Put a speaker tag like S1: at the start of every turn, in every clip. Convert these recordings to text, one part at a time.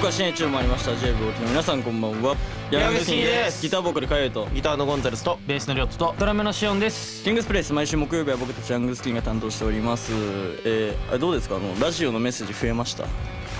S1: は深夜中もありました。 J 部お聞きの皆さんこんばんは。
S2: ヤングスキニーです。
S1: ギターボーカルカヨと
S2: ギターのゴンザレスと
S3: ベースのリョットと
S4: ドラムのシオンです。
S1: キングスプレイス、毎週木曜日は僕たちヤングスキニーが担当しております。どうですか、ラジオのメッセージ増えました？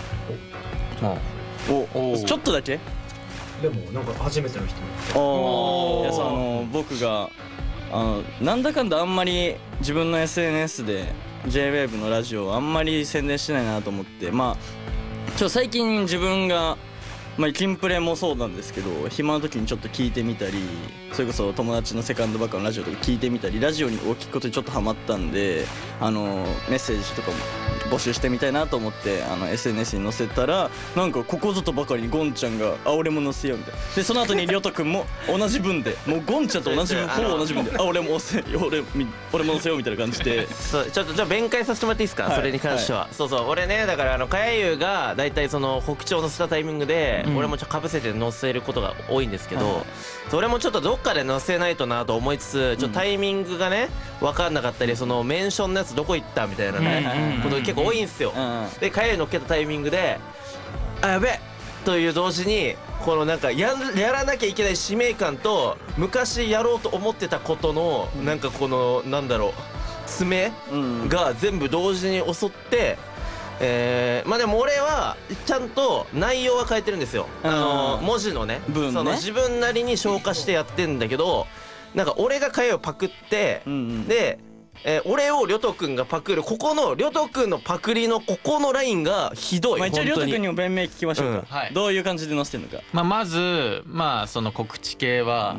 S1: おちょっとだけ。
S4: でもなんか初めての人も
S1: いや僕がなんだかんだあんまり自分の SNS で J-WAVE のラジオをあんまり宣伝してないなと思って、最近自分がキンプレもそうなんですけど、暇な時にちょっと聞いてみたり、それこそ友達のセカンドバカのラジオとか聞いてみたり、ラジオを聞くことにちょっとハマったんで、メッセージとかも募集してみたいなと思って、SNS に載せたら、なんかここぞとばかりにゴンちゃんが俺も載せようみたいな。でその後にリョト君も同じ分で、もうゴンちゃんと同じ分、ほぼ同じ分で俺も載せようみたいな感じで
S2: そうちょっとじゃあ弁解させてもらっていいですか、それに関しては。そう俺ね、だからかやゆがだいたいその北長載せたタイミングで、俺もかぶせて載せることが多いんですけど、俺もちょっとどっかで載せないとなと思いつつ、ちょっとタイミングがね分かんなかったり、そのメンションのやつどこ行ったみたいなねこと結構多いんですよ。でかやゆ乗っけたタイミングでやべえという同時に、このなんかやらなきゃいけない使命感と、昔やろうと思ってたことのなんかこのなんだろう爪が全部同時に襲って、でも俺はちゃんと内容は変えてるんですよ。文字のね、その自分なりに消化してやってんだけど、なんか俺が会をパクって、で俺をリョト君がパクる、ここのリョト君のパクリのここのラインがひどい。
S1: 一応リョト君にも弁明聞きましょうか、どういう感じで載せてるのか。
S3: まずその告知系は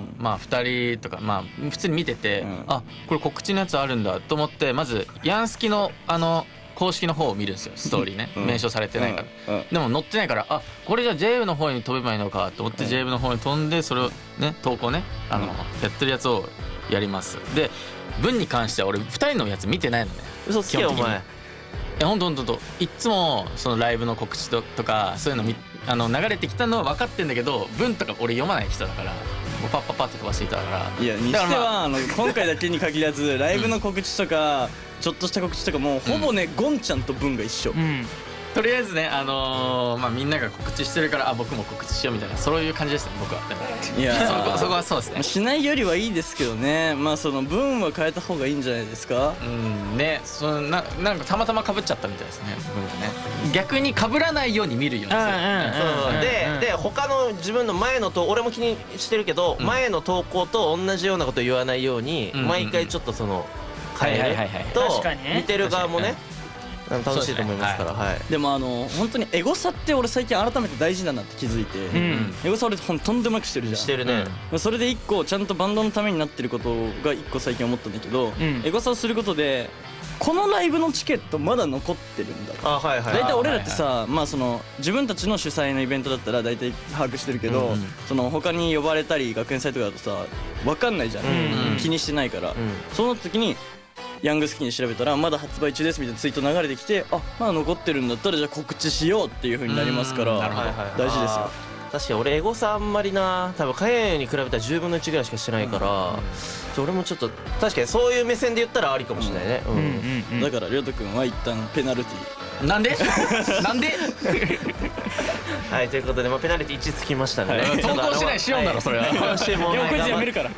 S3: 2人とか普通に見てて、これ告知のやつあるんだと思って、まずヤンスキの公式の方を見るんですよ、ストーリーね。名称されてないから、でも載ってないから、これじゃあ JWAVE の方に飛べばいいのかと思って、JWAVE の方に飛んで、それをね投稿ねやってるやつをやります。で文に関しては俺2人のやつ見てないのね。
S2: 嘘つけよお前。
S3: ほんといっつもそのライブの告知とかそういうの流れてきたのは分かってんだけど、文とか俺読まない人だから、もうパッって飛ばしていたから。
S1: いやにしては今回だけに限らずライブの告知とかちょっとした告知とかもほぼね、ゴンちゃんと文が一緒。
S3: とりあえずね、みんなが告知してるから僕も告知しようみたいな、そういう感じですね僕は。
S1: いや
S3: そこはそうですね。
S1: しないよりはいいですけどね。その文は変えた方がいいんじゃないですか。
S3: ね、なんかたまたま被っちゃったみたいですね、文がね。逆に被らないように見るようにする。
S2: で他の自分の前の俺も気にしてるけど、前の投稿と同じようなことを言わないように毎回ちょっとその変えると、見てる側もね楽しいと思いますから。
S1: でも本当にエゴサって俺最近改めて大事だなって気づいて、エゴサ俺とんでもなくしてるじゃん。
S2: してるね。
S1: それで一個ちゃんとバンドのためになってることが一個最近思ったんだけど、エゴサをすることでこのライブのチケットまだ残ってるんだ。大体俺らってさ、その自分たちの主催のイベントだったら大体把握してるけど、その他に呼ばれたり学園祭とかだとさ分かんないじゃん、気にしてないから。そうなった時にヤングスキニー調べたらまだ発売中ですみたいなツイート流れてきて、まだ残ってるんだったらじゃあ告知しようっていう風になりますから、大事ですよ。
S2: 確かに俺エゴサあんまりな、多分カヤに比べたら10分の1ぐらいしかしてないから、俺もちょっと確かにそういう目線で言ったらありかもしれないね。
S1: だからリョト君は一旦ペナルティ
S3: なんでなんで
S2: はい、ということでペナルティ1つきましたね。
S3: 投稿しないしようだろそれは。
S1: でもこいつやめるから。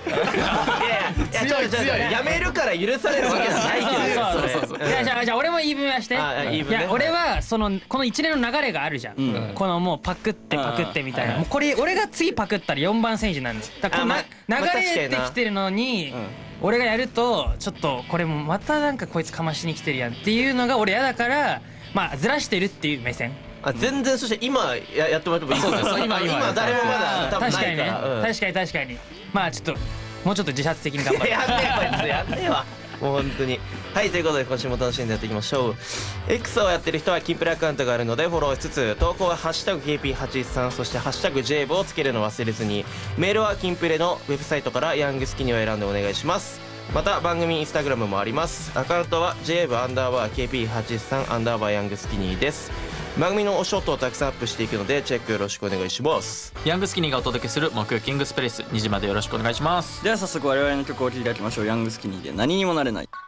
S2: やめるから許されるわけじゃないけど。
S4: じゃあ俺も言い分はして。いや俺はこの一連の流れがあるじゃん。このもうパクってみたいな。もうこれ俺が次パクったら4番選手なんです。だから流れてきてるのに俺がやるとちょっとこれもまたなんかこいつかましに来てるやんっていうのが俺嫌だから、ずらしてるっていう目線。
S2: 全然。そして今やってもらってもいいですか。今誰もまだ多分ないから。
S4: 確かにちょっともうちょっと自発的に頑張って。
S2: やんねえこいつ、やんねえわもう本当に。はい、ということで今週も楽しんでやっていきましょう。X をやってる人はキンプレアカウントがあるのでフォローしつつ、投稿はハッシュタグ KP813 そしてハッシュタグ JWAVE をつけるの忘れずに。メールはキンプレのウェブサイトからヤングスキニを選んでお願いします。また番組インスタグラムもあります。アカウントは JWAVE_KP813_ ヤングスキニーです。番組のおショットをたくさんアップしていくのでチェックよろしくお願いします。
S3: ヤングスキニーがお届けする木曜キングスプレイス、2時までよろしくお願いします。
S1: では早速我々の曲を聴いていただきましょう。ヤングスキニーで何にもなれない。